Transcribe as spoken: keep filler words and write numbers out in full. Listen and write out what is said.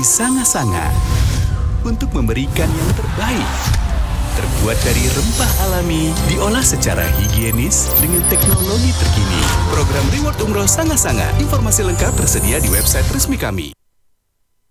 Sanga-Sanga untuk memberikan yang terbaik. Terbuat dari rempah alami, diolah secara higienis dengan teknologi terkini. Program Reward Umroh Sanga-Sanga. Informasi lengkap tersedia di website resmi kami.